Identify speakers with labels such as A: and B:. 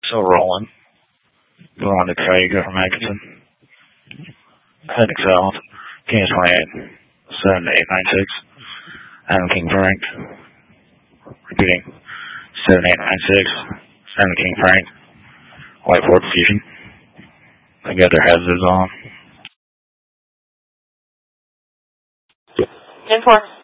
A: Still rolling. Veronica Craig from Atkinson. Heading south. King 28. 7896. Adam King Frank. Repeating. 7896. Adam King Frank. Whiteport Fusion. They got their hazards on.
B: 10-4.